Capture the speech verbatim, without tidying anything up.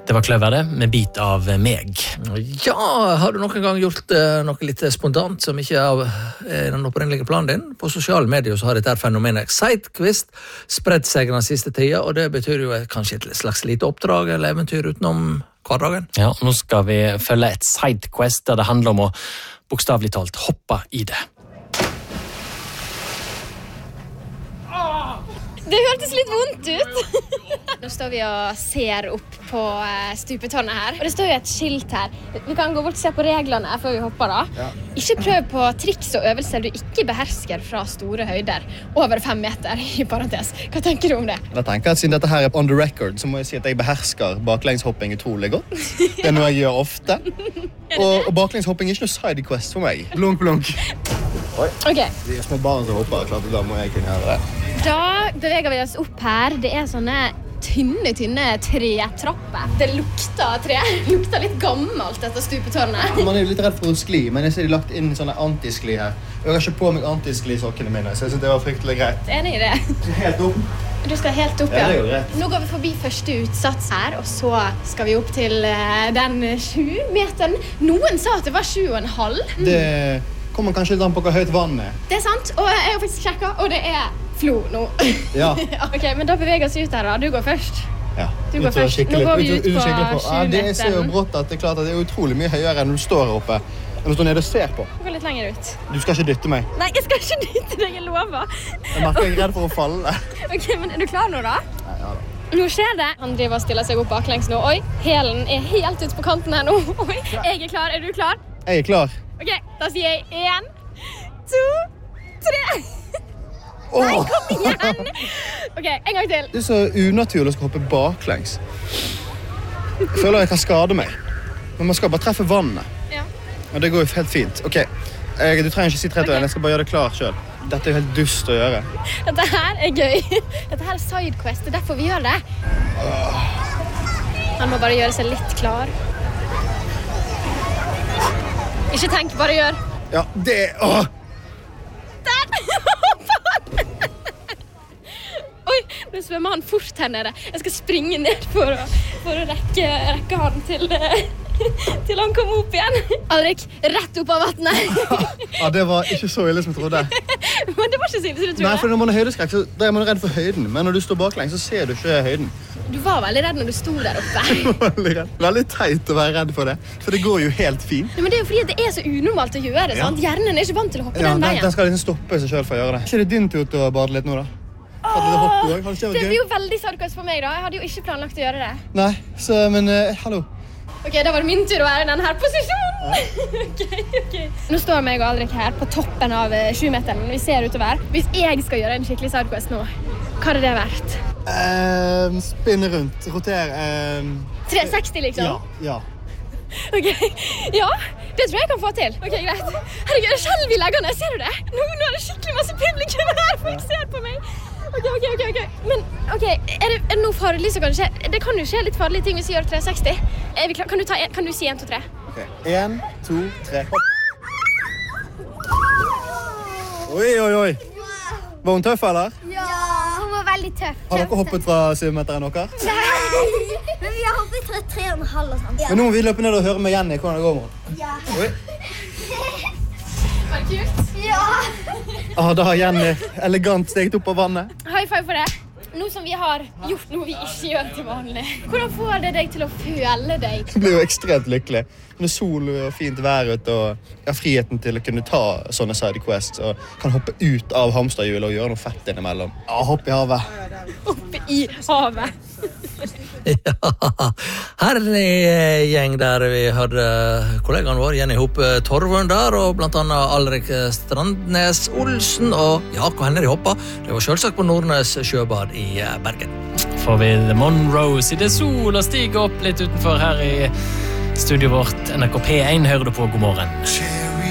Det var Kløver det, med bit av meg. Ja, har du noen gang gjort uh, noe litt spontant som ikke er uh, den opprinnelige planen din? På sosiale medier så har dette fenomenet Sidequest spredt seg den siste tida, og det betyr jo kanskje et slags lite oppdrag eller eventyr utenom hverdagen. Ja, nå skal vi følge et Sidequest der det handler om å bokstavelig talt hoppe i det. Det hørtes litt vondt ut. Nå står vi og ser opp på stupetårnet her. Og det står jo et skilt her. Vi kan gå bort og se på reglene før vi hopper da. Ja. Ikke prøv på triks og øvelser du ikke behersker fra store høyder. Over fem meter, i parentes. Hva tenker du om det? Jeg tenker at siden dette her er on the record, så må jeg si at jeg behersker baklengshopping utrolig godt. Det er noe jeg gjør ofte. Og, og baklengshopping er ikke noe sidequest for meg. Blunk, blunk. Oi. Ok. De er små barn som hopper, klart da må jeg kunne gjøre det. Da beveger vi oss opp her. Det er sånne tynne, tynne tretrapper. Det lukter tre. Det lukter litt gammelt dette stupetårnet. Man er jo litt redd for å skli, men jeg ser de lagt inn sånne antiskli her. Jeg har ikke på meg antiskli-sokkene mine, så jeg synes det var fryktelig greit. Enig i det. Helt opp. Du skal helt opp, ja. Ja, det er jo greit. Nå går vi forbi første utsats her, og så skal vi opp til den sju meteren. Noen sa at det var sju og en halv. Det kommer kanskje litt an på hvor høyt vann er. Det er sant, og jeg har faktisk sjekket, og det er flo nå. Ja. Ok, men da beveger vi oss ut her da. Du går først. Ja. Du går først. Nå går vi ut på sju ja, det er så brått at det er klart at det er utrolig mye høyere enn du står her oppe. Enn du står nede og ser på. Du går litt lenger ut. Du skal ikke dytte meg. Nei, jeg skal ikke dytte deg, jeg lover. Jeg merker jeg er redd for å falle. Ok, men er du klar nå da? Nei, ja da. Nå skjer det. Han driver og stiller seg opp baklengs nå. Oi, hælen er helt ut på kanten her nå. Oi, jeg er klar. Er du klar? Jeg er klar. Ok, da sier jeg en, to, tre. Oh. Nei, kom igjen! Ok, en gang til. Det er så unaturlig å skal hoppe baklengs. Jeg føler jeg kan skade meg. Men man skal bare treffe vannet. Ja. Og det går jo helt fint. Ok, jeg, du trenger ikke si tre til en, jeg skal bare gjøre det klar selv. Dette er jo helt dust å gjøre. Dette her er gøy. Dette her er sidequest, det er derfor vi gjør det. Han må bare gjøre seg litt klar. Ikke tenk, bare gjør. Ja, det er... Åh! Oi, nå svømmer han fort her nede. Jeg skal springe ned for å, for å rekke, rekke han til, til han kommer opp igjen. Alrik, rett opp av vattnet. Ja, det var ikke så ille som jeg trodde. Men det var ikke så ille som du trodde. Nei, for når man har høydeskrekk, så da er man redd for høyden. Men når du står baklengs, så ser du ikke høyden. Du var veldig redd når du sto der oppe. Veldig redd. Veldig teit å være redd for det. For det går jo helt fint. Ja, men det er jo fordi det er så unormalt å gjøre det, sant? Hjernen er ikke vant til å hoppe ja, den veien. Den skal liksom stoppe seg selv for å gjøre det. Er det din tur til å bade litt nå, da? Åh, det, det blir jo veldig sidequest for meg da. Jeg hadde jo ikke planlagt å gjøre det. Nei, så, men uh, hallo. Ok, da var det min tur å være i denne her posisjonen. Ja. Ok, ok. Nå står meg og Alrik her på toppen av sju meteren. Vi ser utover. Hvis jeg skal gjøre en skikkelig sidequest nå, hva hadde det vært? Uh, spinne rundt, roter. Uh, tre seksti liksom? Ja, ja. Ok, ja, det tror jeg kan få til. Ok, greit. Herregud, jeg selv vil legge ned, ser du det? Nå, nå er det skikkelig masse publikum her, folk ser på meg. Ok, ok, ok, ok. Men, ok, er det, er det noe farlig som kan skje? Det kan jo skje litt farlige ting hvis vi gjør tre seksti. Er vi klar? Kan du, ta, kan du si en, to, tre? Ok, en, to, tre. Oi, oi, oi. Var hun tøff, eller? Ja, hun var veldig tøff. Har dere hoppet fra syvmeteren dere? Nei, men vi har hoppet fra tre og en halv og sånt. Ja. Men nå må vi løpe ned og høre med Jenny hvordan det går med henne. Ja. Oi. Var det kult? Ja. Ah, da har Jenny elegant steget opp av vannet. High five for det. Nå som vi har gjort noe vi ikke gjør til vanlig. Hvordan får det deg til å føle deg? Jeg blir jo ekstremt lykkelig. Det er sol og fint vær ute, og jeg har friheten til å kunne ta sånne sidequests, og kan hoppe ut av hamsterhjulet og gjøre noe fett innimellom. Ja, hoppe i havet. Hoppe i havet. Ja, herlig gjeng der vi hørte kollegaen vår Jenny Hoppe Torvund der, og blant annet Alrik Strandnes Olsen, og ja, hva hender de hoppa? Det var selvsagt på Nordnes sjøbad i Bergen. For ved Monroe sitter sol og stiger opp litt utenfor her i studiet vårt. N R K P en hører du på God morgen.